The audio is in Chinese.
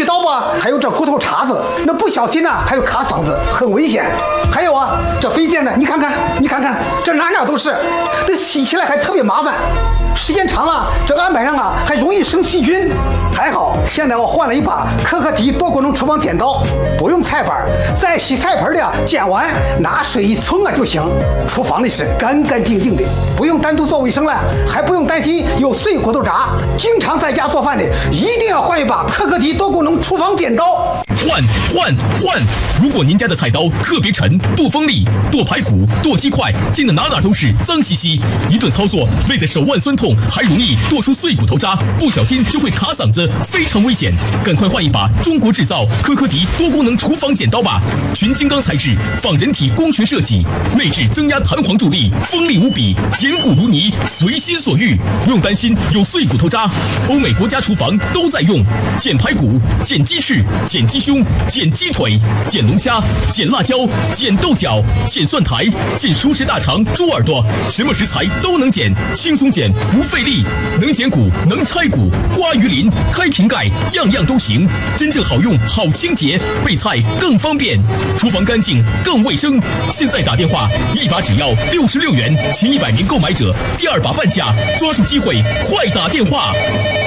刀吧，还有这骨头茬子，那不小心呢还有卡嗓子，很危险。还有啊，这飞溅呢，你看看，这哪都是，这洗起来还特别麻烦。时间长了，这案板上啊还容易生细菌。还好，现在我换了一把可可迪多功能厨房剪刀，不用菜板，在洗菜盆里啊剪完，拿水一冲啊就行。厨房里是干干净净的，不用单独做卫生了，还不用担心有碎骨头渣。经常在家做饭的，一定要换一把可可迪多功能厨房剪刀。 换！如果您家的菜刀特别沉，不锋利，剁排骨、剁鸡块，溅得哪都是，脏兮兮，一顿操作累得手腕酸痛，还容易剁出碎骨头渣，不小心就会卡嗓子，非常危险。赶快换一把中国制造可可迪多功能厨房剪刀吧，群金刚材质，仿人体工学设计，内置增压弹簧助力，锋利无比，剪骨如泥，随心所欲，不用担心有碎骨头渣。欧美国家厨房都在用，剪排骨、剪鸡翅、剪鸡胸、剪鸡腿、剪龙虾、剪辣椒、剪豆角、剪蒜苔、剪熟食大肠、猪耳朵，什么食材都能剪，轻松剪不费力，能剪骨，能拆骨，刮鱼鳞、开瓶盖，样样都行，真正好用、好清洁，备菜更方便，厨房干净更卫生。现在打电话，一把只要66元，前100名购买者第2把半价，抓住机会，快打电话！